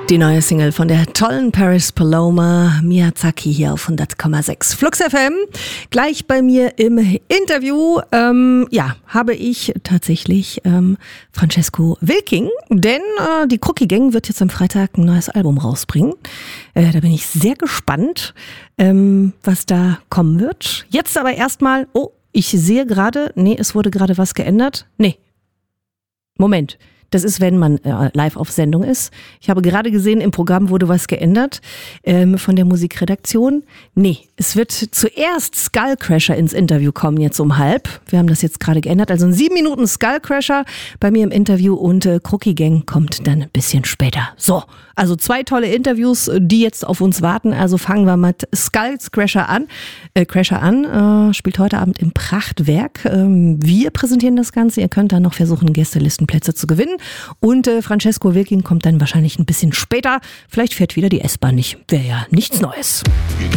Die neue Single von der tollen Paris Paloma Miyazaki hier auf 100,6 Flux FM. Gleich bei mir im Interview habe ich tatsächlich Francesco Wilking, denn die Crookie Gang wird jetzt am Freitag ein neues Album rausbringen. Da bin ich sehr gespannt, was da kommen wird. Jetzt aber erstmal, ich sehe gerade, es wurde gerade was geändert. Moment. Das ist, wenn man live auf Sendung ist. Ich habe gerade gesehen, im Programm wurde was geändert von der Musikredaktion. Es wird zuerst Skullcrasher ins Interview kommen, jetzt um 12:30. Wir haben das jetzt gerade geändert. Also in 7 Minuten Skullcrasher bei mir im Interview und Crookie Gang kommt dann ein bisschen später. So, also 2 tolle Interviews, die jetzt auf uns warten. Also fangen wir mit Skullcrasher an. Spielt heute Abend im Prachtwerk. Wir präsentieren das Ganze. Ihr könnt dann noch versuchen, Gästelistenplätze zu gewinnen. Und Francesco Wilking kommt dann wahrscheinlich ein bisschen später. Vielleicht fährt wieder die S-Bahn nicht. Wäre ja nichts Neues.